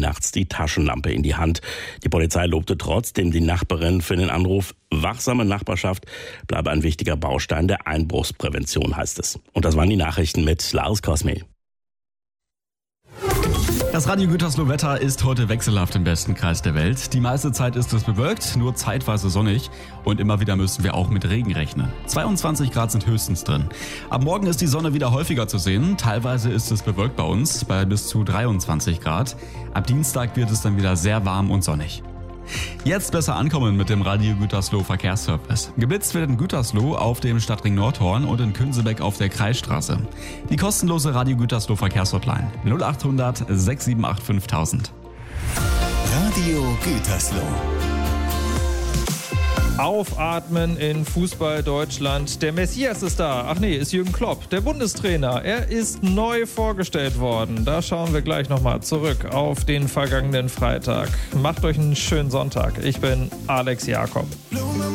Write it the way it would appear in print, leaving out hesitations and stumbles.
nachts die Taschenlampe in die Hand. Die Polizei lobte trotzdem die Nachbarin für den Anruf. Wachsame Nachbarschaft bleibe ein wichtiger Baustein der Einbruchsprävention, heißt es. Und das waren die Nachrichten mit Lars Cosme. Das Radio Gütersloh-Wetter ist heute wechselhaft im besten Kreis der Welt. Die meiste Zeit ist es bewölkt, nur zeitweise sonnig und immer wieder müssen wir auch mit Regen rechnen. 22 Grad sind höchstens drin. Ab morgen ist die Sonne wieder häufiger zu sehen. Teilweise ist es bewölkt bei uns bei bis zu 23 Grad. Ab Dienstag wird es dann wieder sehr warm und sonnig. Jetzt besser ankommen mit dem Radio Gütersloh Verkehrsservice. Geblitzt wird in Gütersloh auf dem Stadtring Nordhorn und in Künsebeck auf der Kreisstraße. Die kostenlose Radio Gütersloh Verkehrshotline 0800 678 5000. Radio Gütersloh. Aufatmen in Fußball Deutschland. Der Messias ist da. Ach nee, ist Jürgen Klopp, der Bundestrainer. Er ist neu vorgestellt worden. Da schauen wir gleich nochmal zurück auf den vergangenen Freitag. Macht euch einen schönen Sonntag. Ich bin Alex Jakob.